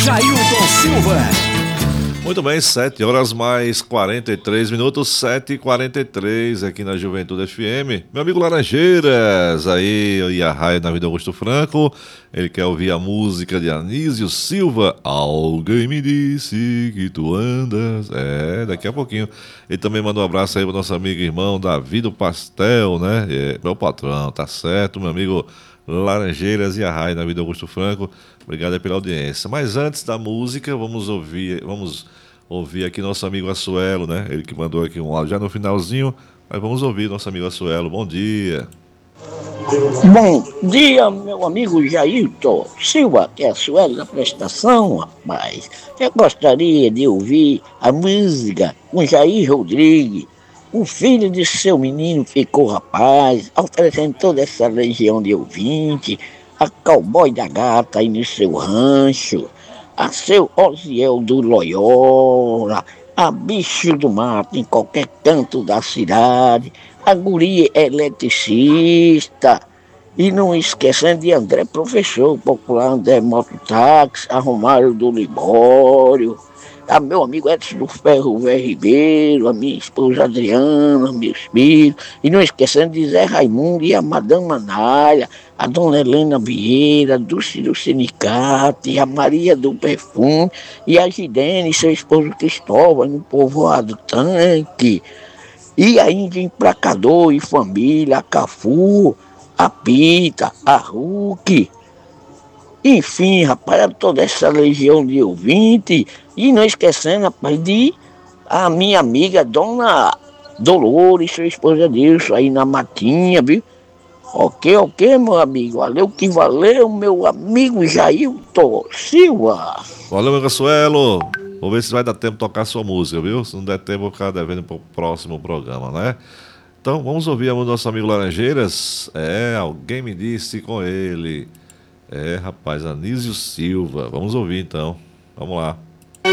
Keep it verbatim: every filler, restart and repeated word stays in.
Jailton Silva. Muito bem, sete horas mais quarenta e três minutos, sete e quarenta e três aqui na Juventude F M. Meu amigo Laranjeiras, aí e a raia na vida Augusto Franco. Ele quer ouvir a música de Anísio Silva. Alguém me disse que tu andas. É, daqui a pouquinho. Ele também mandou um abraço aí pro nosso amigo e irmão Davi do Pastel, né? É, meu patrão, tá certo, meu amigo Laranjeiras e a raia na vida Augusto Franco. Obrigado aí pela audiência. Mas antes da música, vamos ouvir, vamos ouvir aqui nosso amigo Assuelo, né? Ele que mandou aqui um áudio já no finalzinho, mas vamos ouvir nosso amigo Assuelo. Bom dia. Bom dia, meu amigo Jailton Silva, que é Assuelo da prestação, rapaz. Eu gostaria de ouvir a música com Jair Rodrigues. O filho de seu menino ficou rapaz, oferecendo toda essa legião de ouvinte, a cowboy da gata aí no seu rancho, a seu Osiel do Loyola, a bicho do mato em qualquer canto da cidade, a guria eletricista, e não esquecendo de André Professor, popular André Mototáxi, a Romário do Libório, a meu amigo Edson do Ferro Velho Ribeiro, a minha esposa Adriana, meus filhos, e não esquecendo de Zé Raimundo e a Madame Manalha, a Dona Helena Vieira, Dulce do Sindicato, a Maria do Perfume, e a Gidene, seu esposo Cristóvão, no povoado Tanque, e a Índia Emplacador e família, a Cafu, a Pita, a Hulk, enfim, rapaz, toda essa legião de ouvinte, e não esquecendo, rapaz, de a minha amiga Dona Dolores, sua esposa Dilson, aí na Matinha, viu? Ok, ok, meu amigo, valeu que valeu, meu amigo Jailton Silva. Valeu, meu Assuelo. Vou ver se vai dar tempo de tocar sua música, viu? Se não der tempo, eu vou ficar devendo pro próximo programa, né? Então, vamos ouvir a música do nosso amigo Laranjeiras. É, alguém me disse com ele. É, rapaz, Anísio Silva. Vamos ouvir então. Vamos lá.